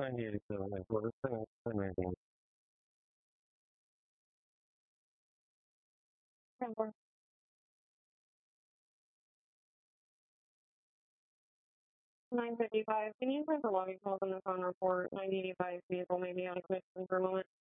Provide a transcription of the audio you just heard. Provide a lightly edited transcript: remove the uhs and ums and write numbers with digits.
9087, what is 1019? Number 955. Can you print the logging calls on the phone report? 985 vehicle may be out of commission for a moment.